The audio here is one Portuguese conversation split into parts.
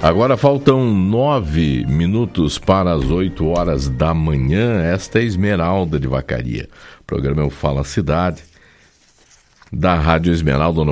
Agora faltam 9 minutos para as 8 horas da manhã. Esta é Esmeralda de Vacaria. O programa é o Fala Cidade, da Rádio Esmeralda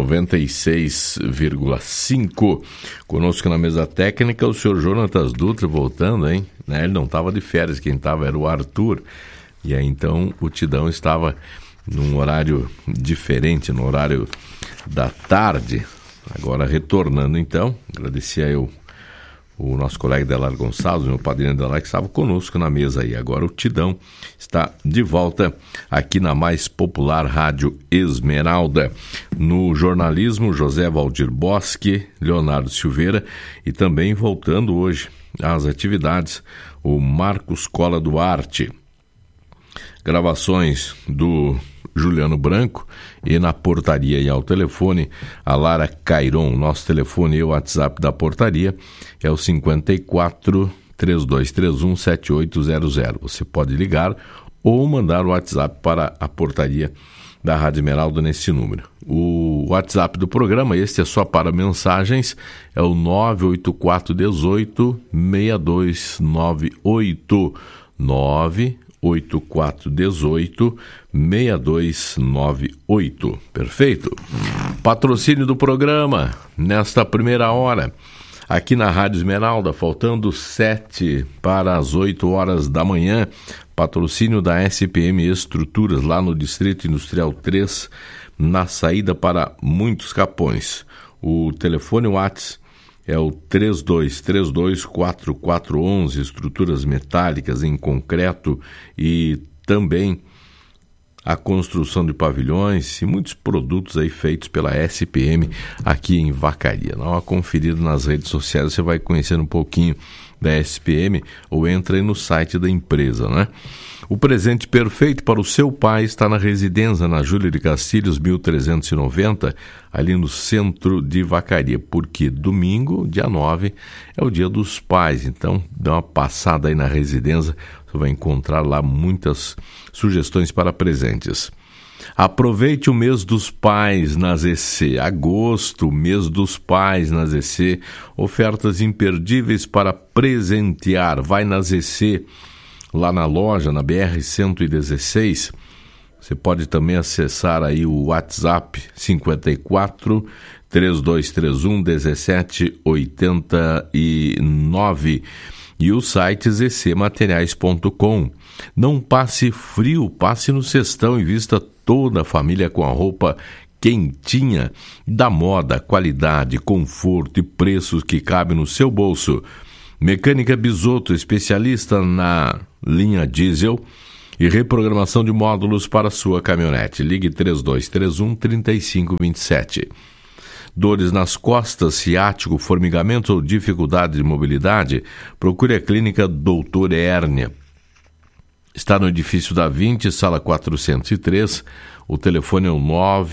96,5. Conosco na mesa técnica o senhor Jonatas Dutra, voltando, hein? Ele não estava de férias, quem estava era o Arthur. E aí então o Tidão estava num horário diferente, no horário da tarde. Agora retornando então, agradecer eu o nosso colega Delar Gonçalves, meu padrinho Delar, que estava conosco na mesa aí. Agora o Tidão está de volta aqui na mais popular Rádio Esmeralda. No jornalismo, José Valdir Bosque, Leonardo Silveira e também voltando hoje às atividades, o Marcos Cola Duarte. Gravações do Juliano Branco e na portaria e ao telefone a Lara Cairon. Nosso telefone e o WhatsApp da portaria é o 54 3231 7800. Você pode ligar ou mandar o WhatsApp para a portaria da Rádio Esmeralda nesse número. O WhatsApp do programa, este é só para mensagens, é o 98418 6298 98418 6298. Perfeito? Patrocínio do programa nesta primeira hora aqui na Rádio Esmeralda, faltando 7 para as 8 horas da manhã. Patrocínio da SPM Estruturas, lá no Distrito Industrial 3, na saída para Muitos Capões. O telefone WhatsApp é o 3232-4411, estruturas metálicas em concreto e também a construção de pavilhões e muitos produtos aí feitos pela SPM aqui em Vacaria. Dá uma conferida nas redes sociais, você vai conhecendo um pouquinho da SPM ou entra aí no site da empresa, né? O presente perfeito para o seu pai está na residência, na Júlia de Castilhos, 1390, ali no centro de Vacaria, porque domingo, dia 9, é o dia dos pais. Então, dá uma passada aí na residência, você vai encontrar lá muitas sugestões para presentes. Aproveite o mês dos pais na ZC. Agosto, mês dos pais na ZC. Ofertas imperdíveis para presentear. Vai na ZC, lá na loja, na BR-116. Você pode também acessar aí o WhatsApp 54 3231 1789 e o site zcmateriais.com. Não passe frio, passe no Cestão e vista toda a família com a roupa quentinha, da moda, qualidade, conforto e preços que cabem no seu bolso. Mecânica Bisotto, especialista na linha diesel e reprogramação de módulos para sua caminhonete. Ligue 3231-3527. Dores nas costas, ciático, formigamento ou dificuldade de mobilidade? Procure a clínica Doutor Hérnia. Está no edifício da 20, sala 403. O telefone é o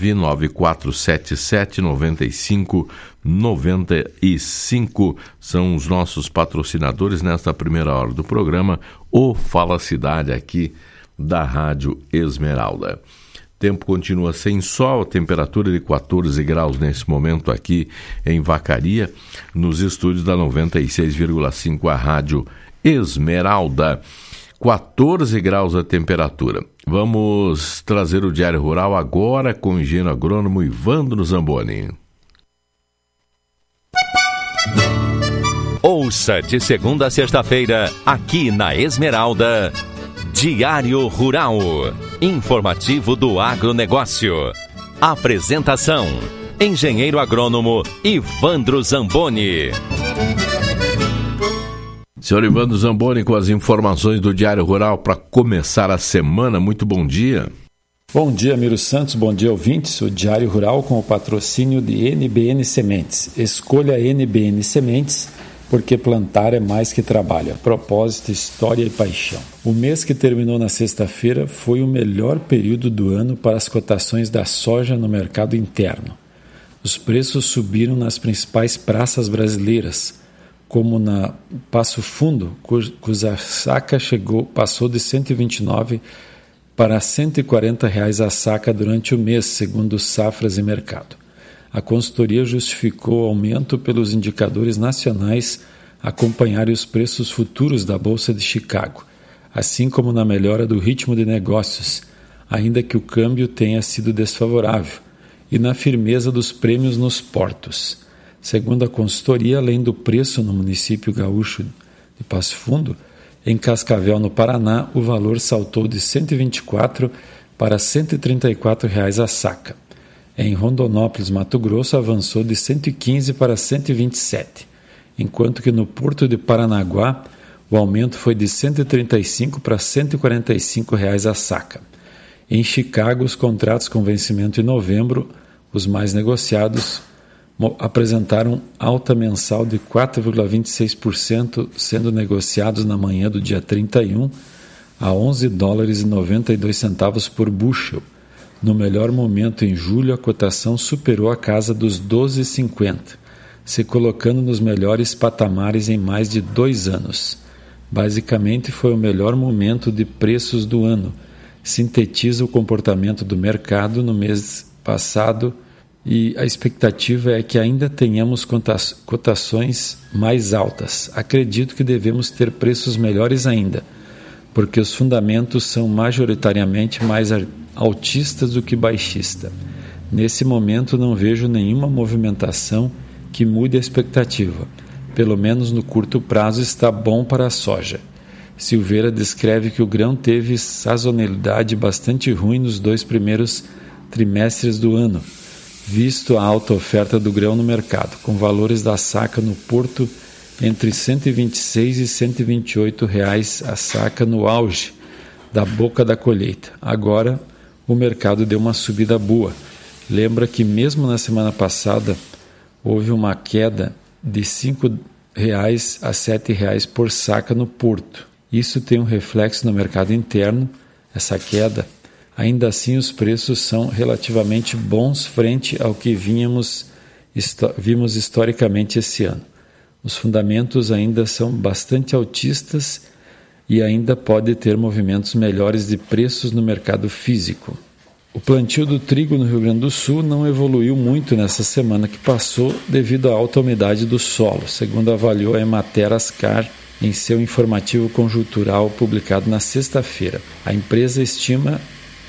99477-9595. São os nossos patrocinadores nesta primeira hora do programa, o Fala Cidade, aqui da Rádio Esmeralda. Tempo continua sem sol, temperatura de 14 graus nesse momento aqui em Vacaria, nos estúdios da 96,5, a Rádio Esmeralda. 14 graus a temperatura. Vamos trazer o Diário Rural agora com o engenheiro agrônomo Ivandro Zamboni. Ouça de segunda a sexta-feira, aqui na Esmeralda, Diário Rural, informativo do agronegócio. Apresentação, engenheiro agrônomo Ivandro Zamboni. Senhor Ivandro Zamboni com as informações do Diário Rural para começar a semana. Muito bom dia. Bom dia, Miro Santos. Bom dia, ouvintes. O Diário Rural com o patrocínio de NBN Sementes. Escolha NBN Sementes porque plantar é mais que trabalho. Propósito, história e paixão. O mês que terminou na sexta-feira foi o melhor período do ano para as cotações da soja no mercado interno. Os preços subiram nas principais praças brasileiras, como na Passo Fundo, cuja saca passou de R$ 129 para R$ 140 a saca durante o mês, segundo Safras e Mercado. A consultoria justificou o aumento pelos indicadores nacionais acompanharem os preços futuros da Bolsa de Chicago, assim como na melhora do ritmo de negócios, ainda que o câmbio tenha sido desfavorável, e na firmeza dos prêmios nos portos. Segundo a consultoria, além do preço no município gaúcho de Passo Fundo, em Cascavel, no Paraná, o valor saltou de R$ 124 para R$ 134 a saca. Em Rondonópolis, Mato Grosso, avançou de 115 para 127, enquanto que no Porto de Paranaguá, o aumento foi de 135 para R$ 145 a saca. Em Chicago, os contratos com vencimento em novembro, os mais negociados, apresentaram alta mensal de 4,26%, sendo negociados na manhã do dia 31 a $11,92 por bushel. No melhor momento, em julho, a cotação superou a casa dos 12,50, se colocando nos melhores patamares em mais de 2 anos. Basicamente, foi o melhor momento de preços do ano. Sintetiza o comportamento do mercado no mês passado e a expectativa é que ainda tenhamos cotações mais altas. Acredito que devemos ter preços melhores ainda, porque os fundamentos são majoritariamente mais altistas do que baixistas. Nesse momento não vejo nenhuma movimentação que mude a expectativa. Pelo menos no curto prazo está bom para a soja. Silveira descreve que o grão teve sazonalidade bastante ruim nos 2 primeiros trimestres do ano, visto a alta oferta do grão no mercado, com valores da saca no porto entre R$ 126 e R$ 128 a saca no auge da boca da colheita. Agora, o mercado deu uma subida boa. Lembra que mesmo na semana passada houve uma queda de R$ 5 a R$ 7 por saca no porto. Isso tem um reflexo no mercado interno, essa queda. Ainda assim, os preços são relativamente bons frente ao que vimos historicamente esse ano. Os fundamentos ainda são bastante altistas e ainda pode ter movimentos melhores de preços no mercado físico. O plantio do trigo no Rio Grande do Sul não evoluiu muito nessa semana que passou devido à alta umidade do solo, segundo avaliou a Emater Ascar em seu informativo conjuntural publicado na sexta-feira. A empresa estima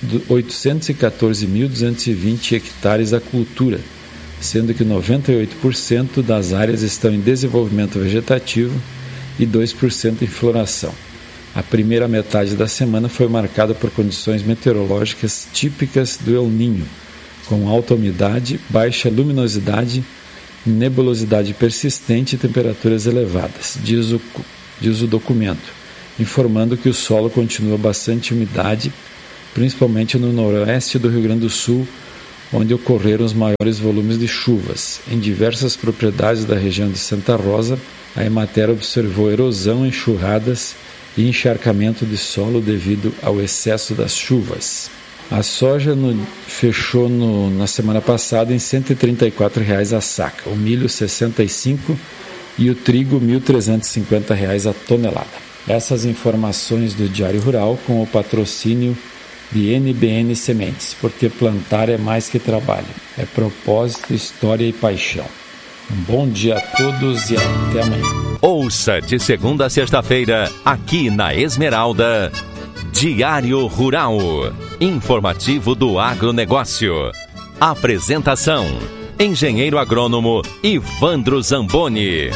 814.220 hectares da cultura, sendo que 98% das áreas estão em desenvolvimento vegetativo e 2% em floração. A primeira metade da semana foi marcada por condições meteorológicas típicas do El Niño, com alta umidade, baixa luminosidade, nebulosidade persistente e temperaturas elevadas, diz o documento, informando que o solo continua bastante umidade, principalmente no noroeste do Rio Grande do Sul, onde ocorreram os maiores volumes de chuvas. Em diversas propriedades da região de Santa Rosa, a Emater observou erosão, enxurradas e encharcamento de solo devido ao excesso das chuvas. A soja fechou na semana passada em R$ 134 a saca, o milho R$ 65 e o trigo R$ 1.350 a tonelada. Essas informações do Diário Rural com o patrocínio de NBN Sementes, porque plantar é mais que trabalho, é propósito, história e paixão. Um bom dia a todos e até amanhã. Ouça de segunda a sexta-feira, aqui na Esmeralda, Diário Rural, informativo do agronegócio. Apresentação, engenheiro agrônomo Ivandro Zamboni.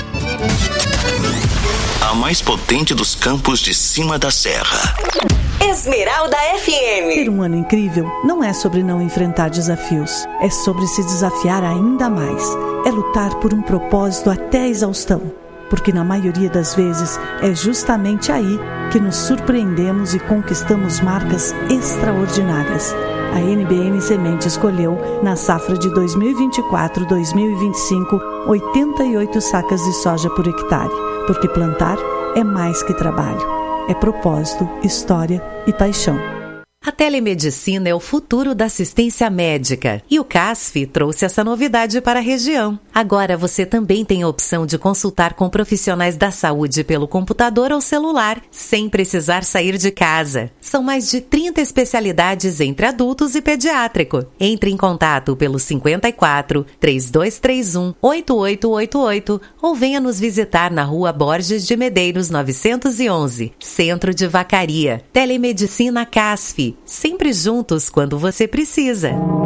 A mais potente dos campos de cima da serra. Esmeralda FM. Ter um ano incrível não é sobre não enfrentar desafios, é sobre se desafiar ainda mais. É lutar por um propósito até a exaustão, porque na maioria das vezes é justamente aí que nos surpreendemos e conquistamos marcas extraordinárias. A NBN Semente escolheu, na safra de 2024-2025, 88 sacas de soja por hectare, porque plantar é mais que trabalho. É propósito, história e paixão. A telemedicina é o futuro da assistência médica e o CASF trouxe essa novidade para a região. Agora você também tem a opção de consultar com profissionais da saúde pelo computador ou celular, sem precisar sair de casa. São mais de 30 especialidades entre adultos e pediátrico. Entre em contato pelo 54 3231 8888 ou venha nos visitar na Rua Borges de Medeiros 911, Centro de Vacaria. Telemedicina CASF. Sempre juntos quando você precisa.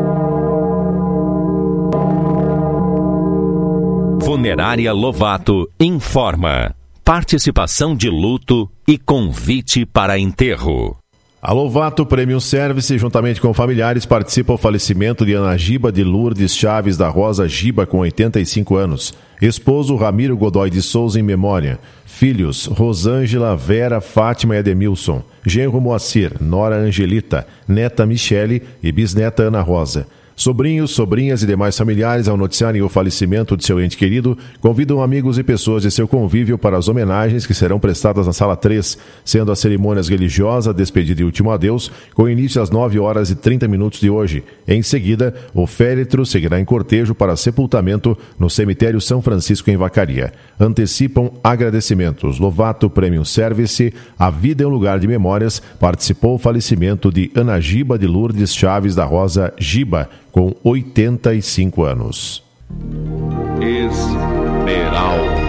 Funerária Lovato informa. Participação de luto e convite para enterro. A Lovato Premium Service, juntamente com familiares, participa ao falecimento de Ana Giba de Lourdes Chaves da Rosa Giba, com 85 anos. Esposo Ramiro Godoy de Souza, em memória. Filhos Rosângela, Vera, Fátima e Edemilson. Genro Moacir, Nora Angelita, neta Michele e bisneta Ana Rosa. Sobrinhos, sobrinhas e demais familiares, ao noticiarem o falecimento de seu ente querido, convidam amigos e pessoas de seu convívio para as homenagens que serão prestadas na Sala 3, sendo as cerimônias religiosas, despedida e último adeus, com início às 9h30 de hoje. Em seguida, o féretro seguirá em cortejo para sepultamento no cemitério São Francisco, em Vacaria. Antecipam agradecimentos. Lovato Premium Service, a vida é um lugar de memórias, participou o falecimento de Ana Giba de Lourdes Chaves da Rosa Giba, com 85 anos. Esmeralda.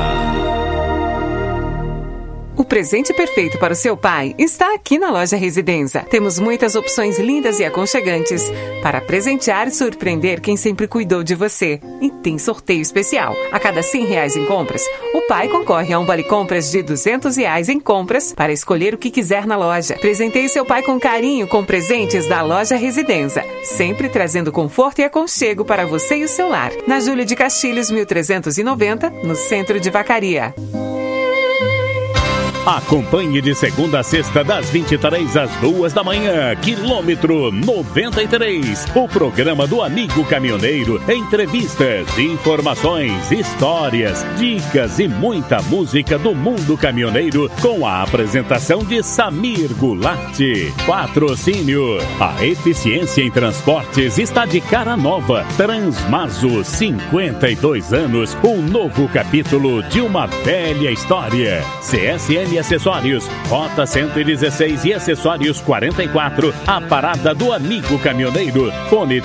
O presente perfeito para o seu pai está aqui na Loja Residência. Temos muitas opções lindas e aconchegantes para presentear e surpreender quem sempre cuidou de você. E tem sorteio especial. A cada R$100 em compras, o pai concorre a um vale-compras de R$200 em compras para escolher o que quiser na loja. Presenteie seu pai com carinho com presentes da Loja Residência, sempre trazendo conforto e aconchego para você e o seu lar. Na Júlio de Castilhos, 1390, no centro de Vacaria. Acompanhe de segunda a sexta, das 23 às 2 da manhã, quilômetro 93. O programa do Amigo Caminhoneiro. Entrevistas, informações, histórias, dicas e muita música do mundo caminhoneiro, com a apresentação de Samir Goulart. Patrocínio. A eficiência em transportes está de cara nova. Transmaso, 52 anos. Um novo capítulo de uma velha história. CSN Acessórios, Rota 116 e Acessórios 44, a parada do Amigo Caminhoneiro. Fone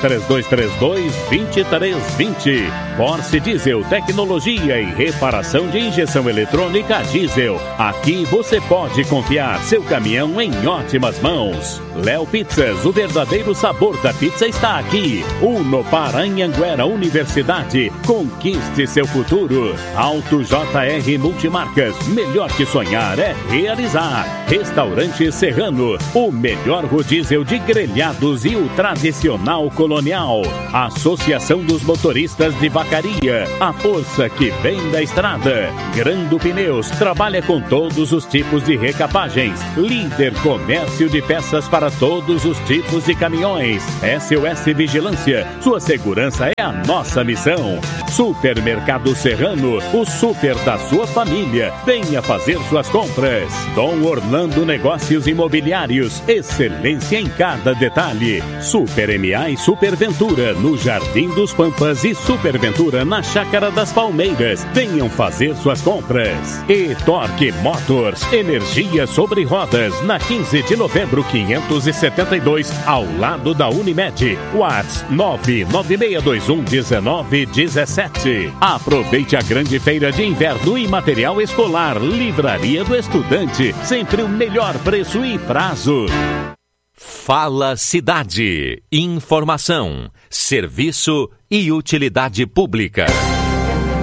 3232-2320. Porsche Diesel, tecnologia e reparação de injeção eletrônica diesel. Aqui você pode confiar seu caminhão em ótimas mãos. Léo Pizzas, o verdadeiro sabor da pizza está aqui. Unopar Anhanguera Universidade, conquiste seu futuro. Auto JR Multimarcas, melhor que sonhar é realizar. Restaurante Serrano, o melhor rodízio de grelhados e o tradicional colonial. Associação dos Motoristas de Vacaria, a força que vem da estrada. Grando Pneus, trabalha com todos os tipos de recapagens. Líder comércio de peças para todos os tipos de caminhões. SOS Vigilância, sua segurança é a nossa missão. Supermercado Serrano, o super da sua família. Venha fazer suas compras. Dom Orlando Negócios Imobiliários, excelência em cada detalhe. Super MA e Super Ventura, no Jardim dos Pampas, e Super Ventura na Chácara das Palmeiras. Venham fazer suas compras. E Torque Motors, energia sobre rodas, na 15 de novembro 572, ao lado da Unimed. WhatsApp 996211917. Aproveite a grande feira de inverno e material escolar. Livraria do Estudante, sempre o melhor preço e prazo. Fala Cidade. Informação, serviço e utilidade pública.